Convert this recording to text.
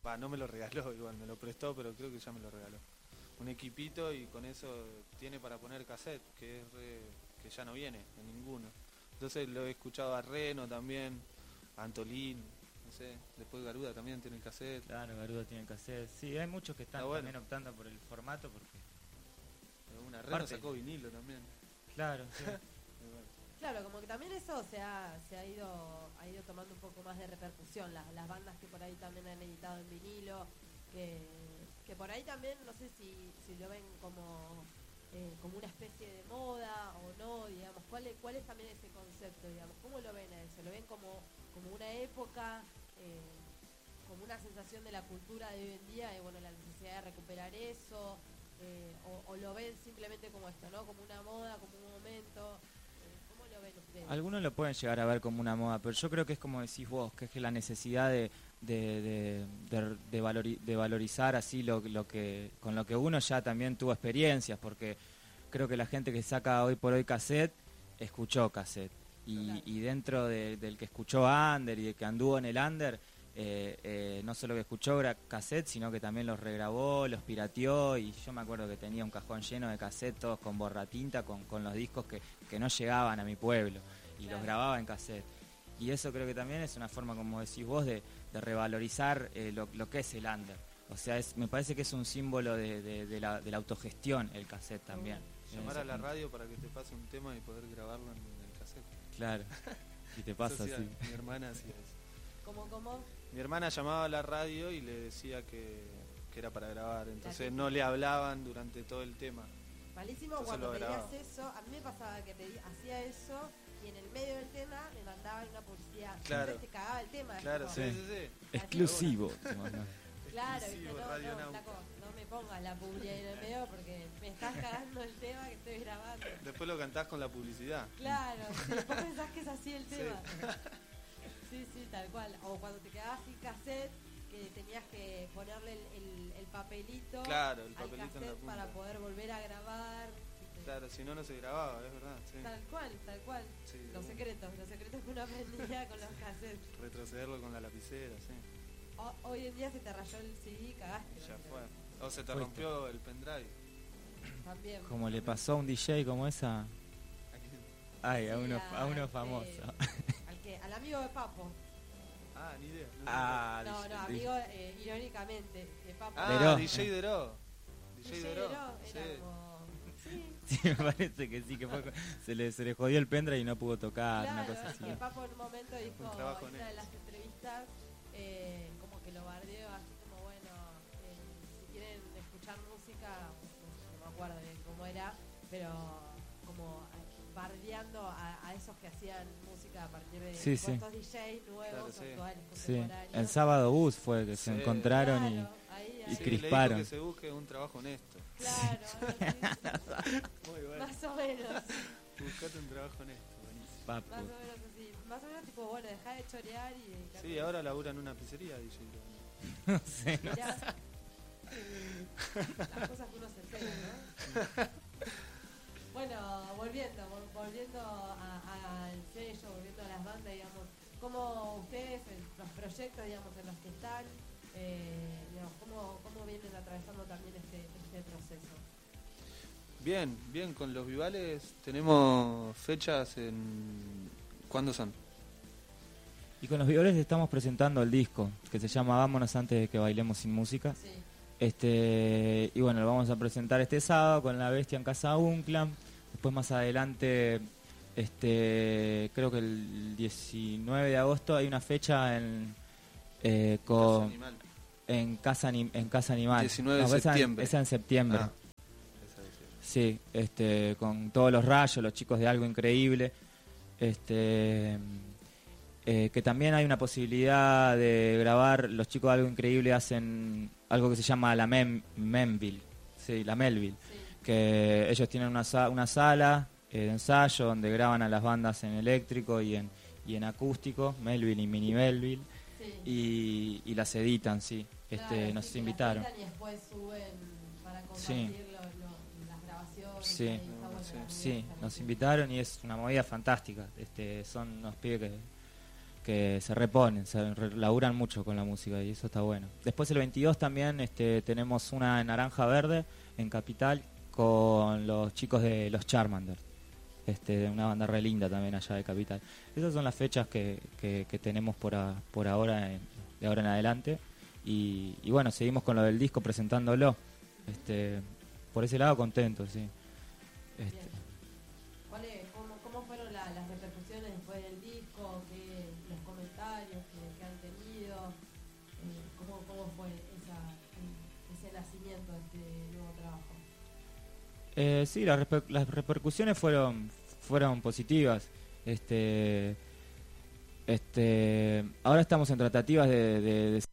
no me lo regaló igual, me lo prestó, pero creo que ya me lo regaló. Un equipito y con eso tiene para poner cassette, que ya no viene en ninguno. Entonces lo he escuchado a Reno también, a Antolín, no sé, después Garuda también tiene el cassette. Claro, Garuda tiene cassette. Sí, hay muchos que están bueno. también optando por el formato porque... Una Reno sacó vinilo también. Claro, sí. Claro, como que también eso se ha ido tomando un poco más de repercusión, las bandas que por ahí también han editado en vinilo, que por ahí también, no sé si lo ven como una especie de moda o no, digamos, ¿cuál es también ese concepto, digamos? ¿Cómo lo ven a eso? ¿Lo ven como una época, como una sensación de la cultura de hoy en día, y bueno, la necesidad de recuperar eso, o lo ven simplemente como esto, ¿no? Como una moda, como un momento? ¿Cómo lo ven ustedes? Algunos lo pueden llegar a ver como una moda, pero yo creo que es como decís vos, que es que la necesidad de valorizar así lo que con lo que uno ya también tuvo experiencias, porque creo que la gente que saca hoy por hoy cassette escuchó cassette y dentro del que escuchó under y de que anduvo en el under, no solo que escuchó cassette, sino que también los regrabó, los pirateó, y yo me acuerdo que tenía un cajón lleno de cassette, todos con borratinta, con los discos que no llegaban a mi pueblo, y los grababa en cassette. Y eso creo que también es una forma, como decís vos, de revalorizar lo que es el under. O sea, me parece que es un símbolo de la autogestión el cassette también. Llamar a la radio para que te pase un tema y poder grabarlo en el cassette. Claro, y te pasa así. Mi hermana hacía eso. ¿Cómo? Mi hermana llamaba a la radio y le decía que era para grabar, entonces no le hablaban durante todo el tema. Malísimo. Entonces cuando pedías eso, a mí me pasaba que hacía eso y en el medio del tema me mandaban una publicidad. Claro. Entonces te cagaba el tema. Claro, como, sí. Exclusivo. Claro, no me pongas la publicidad en el medio porque me estás cagando el tema que estoy grabando. Después lo cantás con la publicidad. Claro, sí, vos pensás que es así el tema. Sí, tal cual. O cuando te quedabas sin cassette, que tenías que ponerle el papelito, claro, el al papelito cassette en la punta para poder volver a grabar. Claro, si no se grababa, es verdad. Sí. Tal cual. Sí, los secretos que uno aprendía con los cassettes. Retrocederlo con la lapicera, sí. Hoy en día se te rayó el CD, cagaste. Ya fue. O se te rompió el pendrive. También. Como le pasó a un DJ como esa. Ay, sí, a uno famoso. Al amigo de Papo. Ni idea. No, amigo, irónicamente, de Papo. DJ Deró. DJ Deró. Sí. Sí, me parece que sí, que fue, se le jodió el pendrive y no pudo tocar, claro, una cosa así. Que Papo en un momento dijo en una de las honesto. entrevistas, como que lo bardeó, así como, bueno, si quieren escuchar música, no me acuerdo bien cómo era, pero como bardeando a esos que hacían música a partir de estos DJs nuevos, actuales, contemporáneos. El Sábado Bus fue que se encontraron y crisparon. Le dijo que se busque un trabajo honesto. Claro, muy bueno. Más o menos. Buscate un trabajo honesto, buenísimo. Más o menos así. Más o menos tipo, bueno, dejá de chorear y... Sí, ahora labura en una pizzería, DJ. No sé. Las cosas que uno se entera, ¿no? Bueno, volviendo al sello, volviendo a las bandas, digamos, ¿cómo ustedes, los proyectos, digamos, en los que están, digamos, cómo vienen atravesando también este proceso? Bien, con los Vivales tenemos fechas ¿cuándo son? Y con los Vivales estamos presentando el disco, que se llama Vámonos antes de que bailemos sin música. Sí. Y bueno, lo vamos a presentar este sábado con La Bestia en Casa Unclam. Después más adelante, creo que el 19 de agosto hay una fecha en Casa Animal. 19 de septiembre. Esa en septiembre. Sí, con todos los rayos, los chicos de Algo Increíble. Que también hay una posibilidad de grabar. Los chicos de Algo Increíble hacen algo que se llama la Melville. Sí, la Melville. Sí. Que ellos tienen una sala de ensayo donde graban a las bandas en eléctrico y en acústico, Melville y Mini Melville, sí. y las editan, sí. Claro, nos sí, invitaron. Y después suben para compartir sí. Las grabaciones. Sí, sí, nos invitaron y es una movida fantástica. Son unos pibes que se reponen, laburan mucho con la música y eso está bueno. Después el 22 también tenemos una en Naranja Verde, en Capital, con los chicos de los Charmander, una banda re linda también allá de Capital. Esas son las fechas que tenemos por ahora, de ahora en adelante. Y bueno, seguimos con lo del disco presentándolo. Por ese lado contento, sí. ¿Cómo fueron las repercusiones después del disco? Los comentarios que han tenido, ¿cómo fue ese nacimiento de este nuevo trabajo? Sí, las repercusiones fueron positivas. Ahora estamos en tratativas de